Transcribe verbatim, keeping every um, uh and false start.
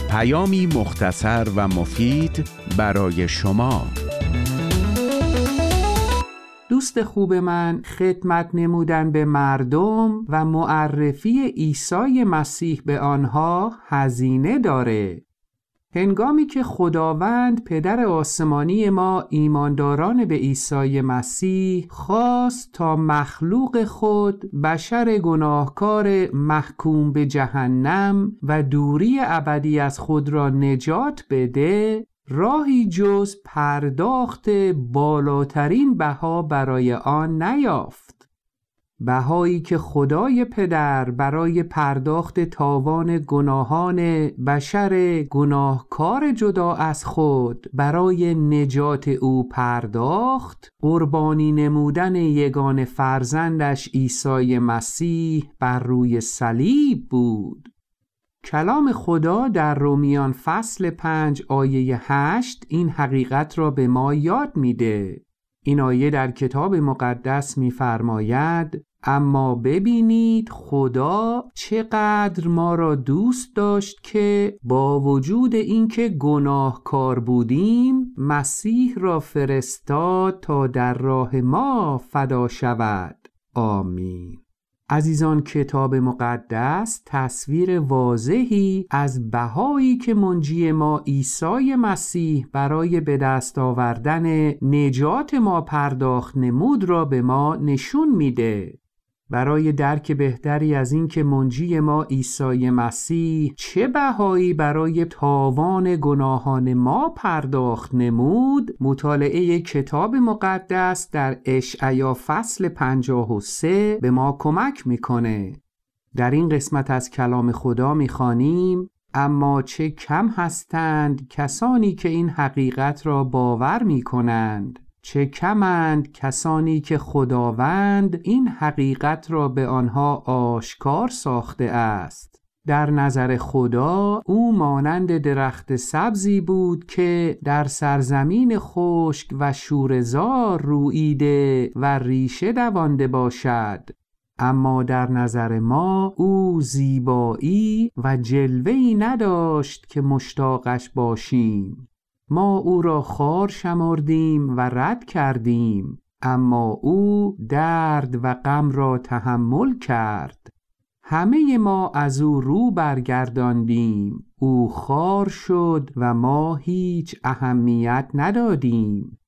پیامی مختصر و مفید برای شما. دوست خوب من، خدمت نمودن به مردم و معرفی عیسی مسیح به آنها هزینه داره. هنگامی که خداوند پدر آسمانی ما ایمانداران به عیسی مسیح خواست تا مخلوق خود بشر گناهکار محکوم به جهنم و دوری ابدی از خود را نجات بده، راهی جز پرداخت بالاترین بها برای آن نیافت. بهایی که خدای پدر برای پرداخت تاوان گناهان بشر گناهکار جدا از خود برای نجات او پرداخت، قربانی نمودن یگانه فرزندش عیسی مسیح بر روی صلیب بود. کلام خدا در رومیان فصل پنج آیه هشت این حقیقت را به ما یاد میده. این آیه در کتاب مقدس می‌فرماید: اما ببینید خدا چقدر ما را دوست داشت که با وجود اینکه گناهکار بودیم مسیح را فرستاد تا در راه ما فدا شود. آمین. عزیزان، کتاب مقدس تصویر واضحی از بهایی که منجی ما عیسی مسیح برای به دست آوردن نجات ما پرداخت نمود را به ما نشون میده. برای درک بهتری از این که منجی ما عیسی مسیح چه بهایی برای تاوان گناهان ما پرداخت نمود، مطالعه کتاب مقدس در اشعیا فصل پنجاه و سه به ما کمک میکنه. در این قسمت از کلام خدا میخوانیم: اما چه کم هستند کسانی که این حقیقت را باور میکنند، چه کمند کسانی که خداوند این حقیقت را به آنها آشکار ساخته است. در نظر خدا او مانند درخت سبزی بود که در سرزمین خشک و شوره‌زار روییده و ریشه دوانده باشد، اما در نظر ما او زیبایی و جلوه‌ای نداشت که مشتاقش باشیم. ما او را خار شمردیم و رد کردیم، اما او درد و غم را تحمل کرد. همه ما از او رو برگرداندیم، او خار شد و ما هیچ اهمیت ندادیم.